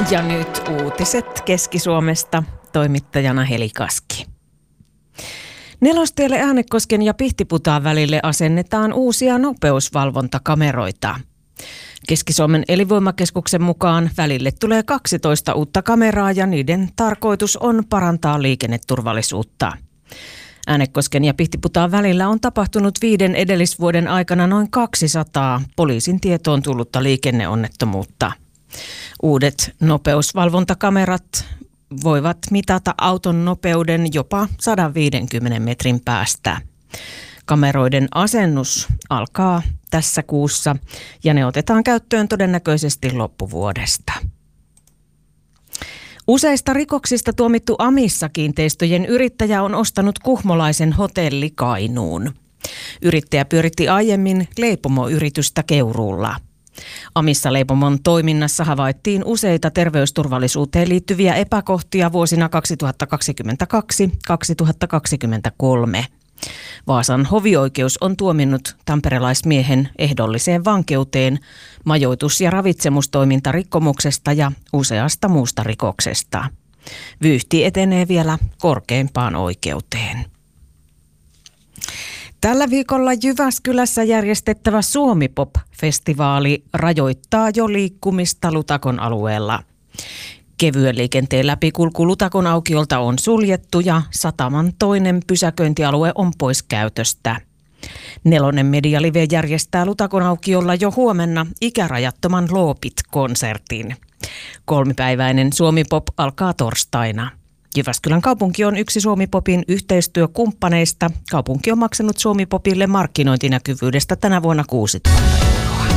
Ja nyt uutiset Keski-Suomesta, toimittajana Heli Kaski. Nelostielle Äänekosken ja Pihtiputaan välille asennetaan uusia nopeusvalvontakameroita. Keski-Suomen elinvoimakeskuksen mukaan välille tulee 12 uutta kameraa ja niiden tarkoitus on parantaa liikenneturvallisuutta. Äänekosken ja Pihtiputaan välillä on tapahtunut 5 edellisvuoden aikana noin 200 poliisin tietoon tullutta liikenneonnettomuutta. Uudet nopeusvalvontakamerat voivat mitata auton nopeuden jopa 150 metrin päästä. Kameroiden asennus alkaa tässä kuussa ja ne otetaan käyttöön todennäköisesti loppuvuodesta. Useista rikoksista tuomittu Amissa-kiinteistöjen yrittäjä on ostanut kuhmolaisen hotelli Kainuun. Yrittäjä pyöritti aiemmin leipomoyritystä Keuruulla. Amissa-leipomon toiminnassa havaittiin useita terveysturvallisuuteen liittyviä epäkohtia vuosina 2022-2023. Vaasan hovioikeus on tuominnut tamperelaismiehen ehdolliseen vankeuteen majoitus- ja ravitsemustoimintarikkomuksesta ja useasta muusta rikoksesta. Vyyhti etenee vielä korkeimpaan oikeuteen. Tällä viikolla Jyväskylässä järjestettävä Suomi-pop-festivaali rajoittaa jo liikkumista Lutakon alueella. Kevyen liikenteen läpikulku Lutakon aukiolta on suljettu ja sataman toinen pysäköintialue on pois käytöstä. Nelonen Media Live järjestää Lutakon aukiolla jo huomenna ikärajattoman Loopit-konsertin. 3-päiväinen Suomi-pop alkaa torstaina. Jyväskylän kaupunki on yksi Suomi-popin yhteistyökumppaneista. Kaupunki on maksanut Suomi-popille markkinointinäkyvyydestä tänä vuonna 6 000 euroa.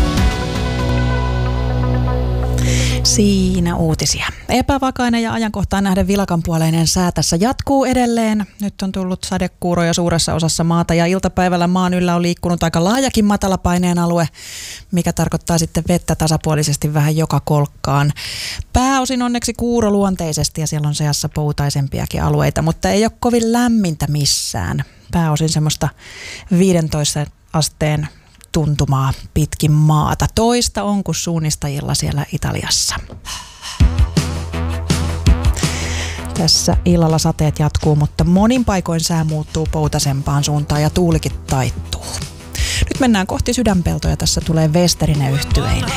Siinä uutisia. Epävakainen ja ajankohtaan nähden vilakanpuoleinen sää tässä jatkuu edelleen. Nyt on tullut sadekuuroja suuressa osassa maata ja iltapäivällä maan yllä on liikkunut aika laajakin matalapaineen alue, mikä tarkoittaa sitten vettä tasapuolisesti vähän joka kolkkaan. Pääosin onneksi kuuroluonteisesti ja siellä on seassa poutaisempiakin alueita, mutta ei ole kovin lämmintä missään. Pääosin semmoista 15 asteen tuntumaa pitkin maata. Toista on kuin suunnistajilla siellä Italiassa. Tässä illalla sateet jatkuu, mutta monin paikoin sää muuttuu poutasempaan suuntaan ja tuulikin taittuu. Nyt mennään kohti Sydänpeltoja. Tässä tulee Westerinen yhtyeineen.